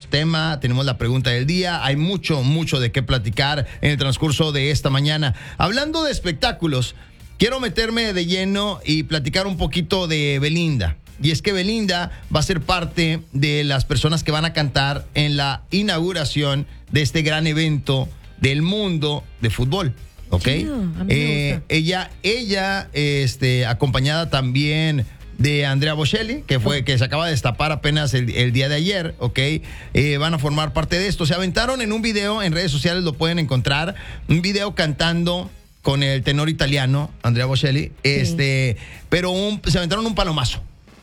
tema, tenemos la pregunta del día. Hay mucho de qué platicar en el transcurso de esta mañana. Hablando de espectáculos, quiero meterme de lleno y platicar un poquito de Belinda. Y es que Belinda va a ser parte de las personas que van a cantar en la inauguración de este gran evento del mundo de fútbol. ¿Ok? Chido, a mí me gusta. Ella, acompañada también de Andrea Bocelli, que se acaba de destapar apenas el día de ayer, ¿ok? Van a formar parte de esto. Se aventaron en un video, en redes sociales lo pueden encontrar, un video cantando con el tenor italiano, Andrea Bocelli, pero se aventaron un palomazo.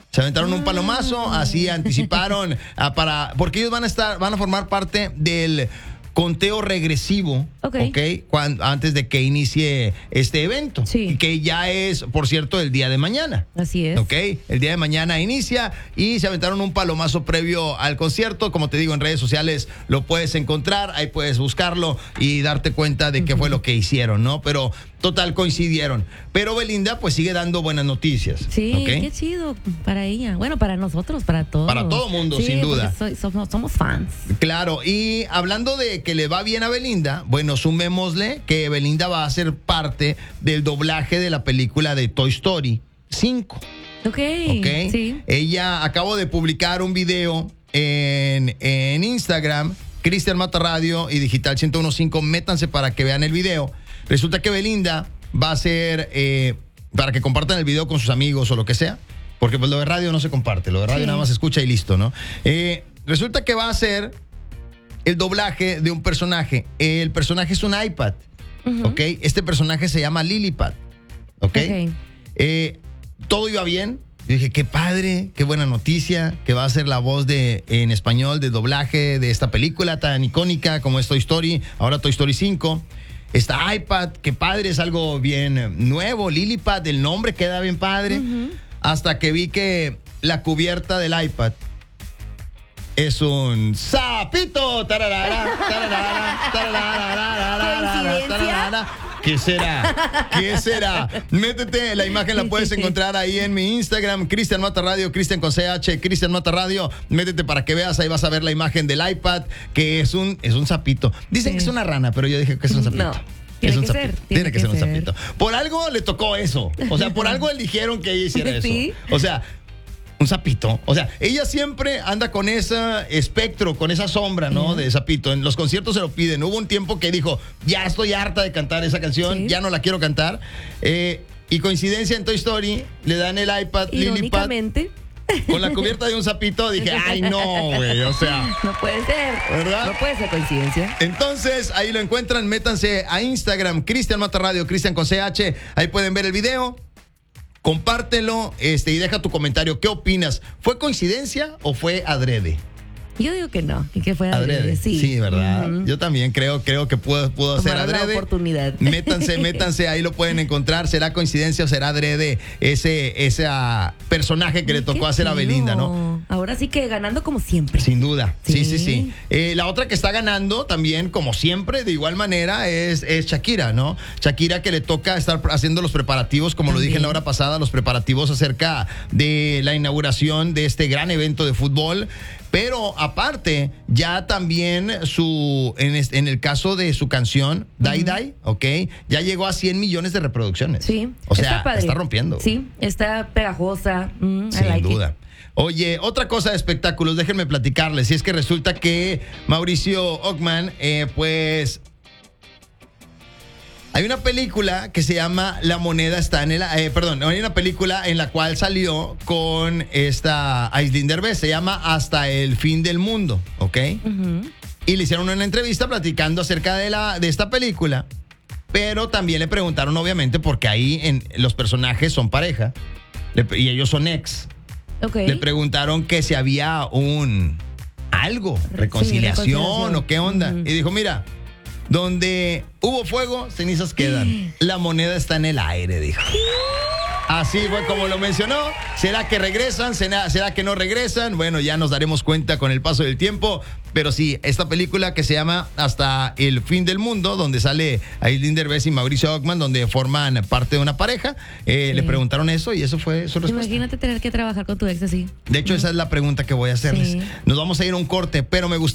Así anticiparon porque ellos van a formar parte del conteo regresivo, ¿ok? Antes de que inicie este evento. Sí. Y que ya es, por cierto, el día de mañana. Así es. ¿Ok? El día de mañana inicia y se aventaron un palomazo previo al concierto. Como te digo, en redes sociales lo puedes encontrar, ahí puedes buscarlo y darte cuenta de qué fue lo que hicieron, ¿no? Pero total, coincidieron. Pero Belinda, pues, sigue dando buenas noticias. Sí, ¿okay? qué chido para ella. Bueno, para nosotros, para todos. Para todo mundo, sí, sin duda. Somos fans. Claro, y hablando de que le va bien a Belinda, bueno, sumémosle que Belinda va a ser parte del doblaje de la película de Toy Story 5. Ok, sí. Ella acabo de publicar un video en Instagram, Cristian Mata Radio y Digital 101.5, métanse para que vean el video. Resulta que Belinda va a ser, para que compartan el video con sus amigos o lo que sea, porque pues lo de radio no se comparte, lo de radio nada más se escucha y listo, ¿no? Resulta que va a ser el doblaje de un personaje. El personaje es un iPad, ¿ok? Este personaje se llama Lilipad, ¿ok? Todo iba bien. Yo dije, qué padre, qué buena noticia, que va a ser la voz en español de doblaje de esta película tan icónica como es Toy Story, ahora Toy Story 5. Esta iPad, qué padre, es algo bien nuevo. Lilipad, el nombre queda bien padre. Hasta que vi que la cubierta del iPad es un sapito. ¿Coincidencia? ¿Qué será? Métete, la imagen la puedes encontrar ahí en mi Instagram, Cristian Mata Radio, Cristian con CH, Cristian Mata Radio. Métete para que veas, ahí vas a ver la imagen del iPad, que es un sapito. Dicen que es una rana, pero yo dije que es un sapito. No. Tiene que ser un sapito. Por algo le tocó eso. O sea, por algo eligieron que ella hiciera eso. Sí. O sea, un sapito. O sea, ella siempre anda con ese espectro, con esa sombra, ¿no? De sapito. En los conciertos se lo piden. Hubo un tiempo que dijo, ya estoy harta de cantar esa canción, ya no la quiero cantar. Y coincidencia, en Toy Story le dan el iPad, Lilipad, con la cubierta de un sapito. Dije, ay, no, güey, o sea. No puede ser. ¿Verdad? No puede ser coincidencia. Entonces, ahí lo encuentran. Métanse a Instagram, Cristian Mata Radio, Cristian con CH. Ahí pueden ver el video. Compártelo y deja tu comentario. ¿Qué opinas? ¿Fue coincidencia o fue adrede? Yo digo que no, y que fue adrede. Sí, ¿verdad? Yo también creo que pudo ser adrede. La oportunidad. Métanse, ahí lo pueden encontrar. ¿Será coincidencia o será adrede ese personaje que le tocó hacer a Belinda, no? Ahora sí que ganando como siempre. Sin duda, sí. Sí. La otra que está ganando también, como siempre, de igual manera, es Shakira, ¿no? Shakira, que le toca estar haciendo los preparativos, como lo dije en la hora pasada, los preparativos acerca de la inauguración de este gran evento de fútbol. Pero aparte, ya también en el caso de su canción, Die Die, ¿ok? Ya llegó a 100 millones de reproducciones. Sí. O sea, está rompiendo. Sí, está pegajosa. Sin duda. Oye, otra cosa de espectáculos, déjenme platicarles. Y es que resulta que Mauricio Ockman, pues... Hay una película que se llama La moneda está en el... hay una película en la cual salió con esta Aislinn Derbez. Se llama Hasta el fin del mundo, ¿ok? Y le hicieron una entrevista platicando acerca de esta película. Pero también le preguntaron, obviamente, porque ahí los personajes son pareja. Y ellos son ex. Okay. Le preguntaron que si había reconciliación o qué onda. Y dijo, mira... Donde hubo fuego, cenizas quedan. La moneda está en el aire, dijo. Así fue como lo mencionó. ¿Será que regresan? ¿Será que no regresan? Bueno, ya nos daremos cuenta con el paso del tiempo. Pero sí, esta película que se llama Hasta el fin del mundo, donde sale Aislinn Derbez y Mauricio Ockman, donde forman parte de una pareja, le preguntaron eso y eso fue su respuesta. Imagínate tener que trabajar con tu ex así. De hecho, esa es la pregunta que voy a hacerles. Nos vamos a ir a un corte, pero me gustaría